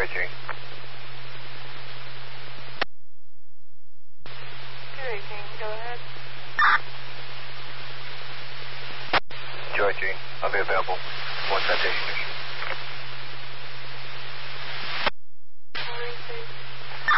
218. 218, go ahead. 218, I'll be available. One citation.